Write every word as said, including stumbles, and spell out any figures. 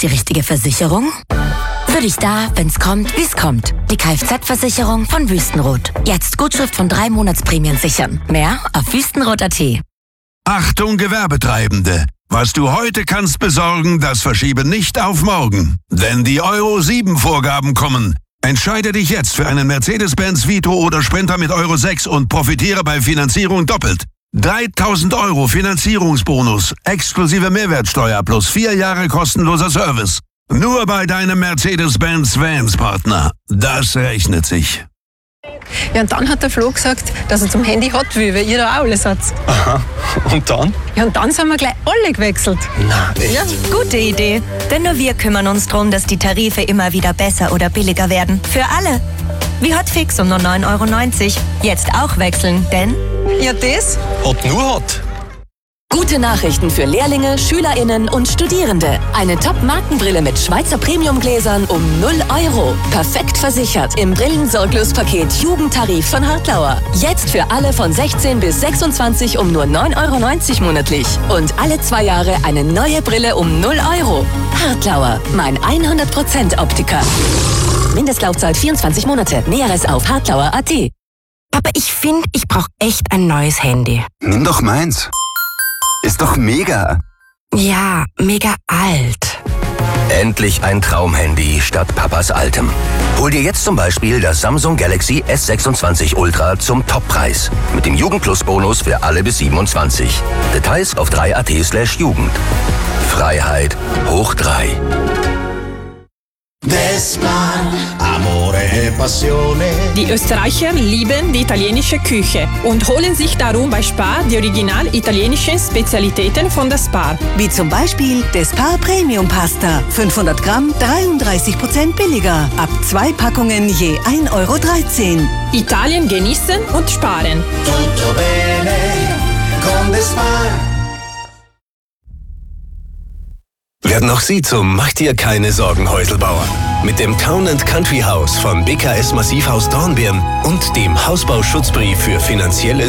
die richtige Versicherung? Für dich da, wenn's kommt, wie's kommt. Die Kfz-Versicherung von Wüstenrot. Jetzt Gutschrift von drei Monatsprämien sichern. Mehr auf wüstenrot punkt at. Achtung Gewerbetreibende! Was du heute kannst besorgen, das verschiebe nicht auf morgen. Denn die Euro sieben Vorgaben kommen. Entscheide dich jetzt für einen Mercedes-Benz Vito oder Sprinter mit Euro sechs und profitiere bei Finanzierung doppelt. dreitausend Euro Finanzierungsbonus, exklusive Mehrwertsteuer plus vier Jahre kostenloser Service. Nur bei deinem Mercedes-Benz Vans-Partner. Das rechnet sich. Ja, und dann hat der Flo gesagt, dass er zum Handy hat will, weil ihr da auch alles habt. Aha, und dann? Ja, und dann sind wir gleich alle gewechselt. Na, echt? Ja. Gute Idee, denn nur wir kümmern uns darum, dass die Tarife immer wieder besser oder billiger werden. Für alle. Wie Hotfix um nur neun Euro neunzig. Jetzt auch wechseln, denn... Ja, das? Hot nur Hot. Gute Nachrichten für Lehrlinge, SchülerInnen und Studierende. Eine Top-Markenbrille mit Schweizer Premiumgläsern um null Euro. Perfekt versichert im Brillensorglospaket Jugendtarif von Hartlauer. Jetzt für alle von sechzehn bis sechsundzwanzig um nur neun Euro neunzig monatlich. Und alle zwei Jahre eine neue Brille um null Euro. Hartlauer, mein hundert Prozent Optiker. Mindestlaufzeit vierundzwanzig Monate. Näheres auf hartlauer punkt at. Papa, ich finde, ich brauche echt ein neues Handy. Nimm doch meins. Ist doch mega. Ja, mega alt. Endlich ein Traumhandy statt Papas altem. Hol dir jetzt zum Beispiel das Samsung Galaxy S sechsundzwanzig Ultra zum Toppreis. Mit dem Jugendplus-Bonus für alle bis siebenundzwanzig. Details auf drei punkt at slash Jugend. Freiheit hoch drei. Die Österreicher lieben die italienische Küche und holen sich darum bei Spar die original italienischen Spezialitäten von der Spar. Wie zum Beispiel der Spar Premium Pasta. fünfhundert Gramm, dreiunddreißig Prozent billiger. Ab zwei Packungen je ein Euro dreizehn. Italien genießen und sparen. Tutto bene con the Spar. Werden auch Sie zum Mach dir keine Sorgen Häuselbauer. Mit dem Town and Country House von B K S Massivhaus Dornbirn und dem Hausbauschutzbrief für finanzielle